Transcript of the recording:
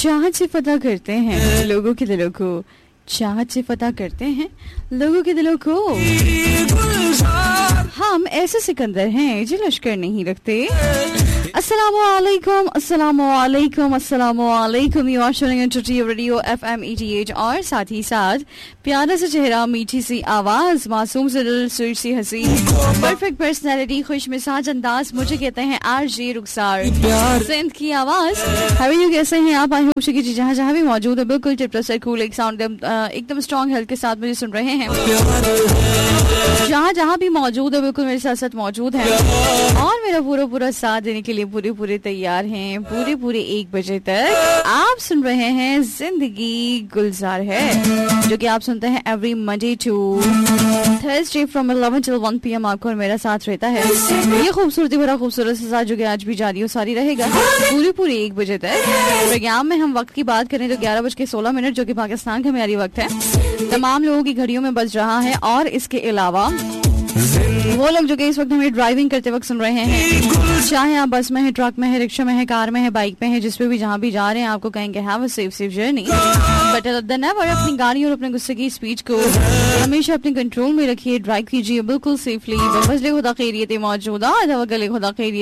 चाहत से फतह करते हैं लोगों के दिलों को, चाहत से फतह करते हैं लोगों के दिलों को। हम ऐसे सिकंदर हैं जो लश्कर नहीं रखते। अस्सलामुअलैकुम, अस्सलामुअलैकुम, अस्सलामुअलैकुम। You are सुनिंग entertainment radio FM 88 और साथ ही साथ प्यारा सा चेहरा, मीठी सी आवाज, मासूम से दिल, सुर सी हंसी, परफेक्ट पर्सनैलिटी, खुश मिजाज अंदाज, मुझे कहते हैं RJ रुखसार, सिंध की आवाज। हाउ आर यू, कैसे हैं आप? आई होप कि जहाँ जहाँ भी मौजूद है बिल्कुल टिप टॉप से कूल एक साउंड एकदम स्ट्रॉन्ग हेल्थ के साथ मुझे सुन रहे हैं। जहाँ जहाँ भी मौजूद है बिल्कुल मेरे साथ साथ मौजूद है और मेरा पूरा साथ देने के लिए पूरे तैयार हैं। पूरे 1 बजे तक आप सुन रहे हैं जिंदगी गुलजार है, जो कि आप सुनते हैं every Monday to Thursday from 11 till 1 PM आपको और मेरा साथ रहता है। ये खूबसूरती भरा खूबसूरत सा साथ जो कि आज भी जारी और सारी रहेगा पूरे 1 बजे तक। प्रोग्राम में हम वक्त की बात करें तो 11:16 जो कि पाकिस्तान का मेरी वक्त है, तमाम लोगों की घड़ियों में बज रहा है। और इसके अलावा वो लोग जो कि इस वक्त हमें ड्राइविंग करते वक्त सुन रहे हैं, चाहे आप बस में है, ट्रक में है, रिक्शा में है, कार में है, बाइक पे है, जिस पे भी जहाँ भी जा रहे हैं, आपको कहेंगे have a safe journey. But never अपनी गाड़ी और अपने गुस्से की स्पीच को हमेशा अपने कंट्रोल में रखिए, ड्राइव कीजिए बिल्कुल सेफली। बजले खुदा खैरियत मौजूदा, खुदा खैरियत